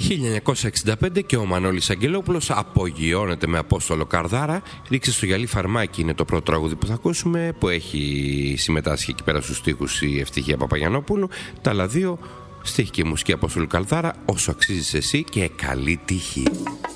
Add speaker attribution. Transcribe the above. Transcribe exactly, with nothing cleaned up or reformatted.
Speaker 1: χίλια εννιακόσια εξήντα πέντε και ο Μανώλης Αγγελόπουλος απογειώνεται με Απόστολο Καρδάρα. Ρίξε στο γυαλί φαρμάκι είναι το πρώτο τραγούδι που θα ακούσουμε, που έχει συμμετάσχει εκεί πέρα στους στίχους η Ευτυχία Παπαγιαννόπουλου. Τα άλλα δύο, στίχη και μουσική Απόστολου Καρδάρα, Όσο αξίζεις εσύ και Καλή τύχη.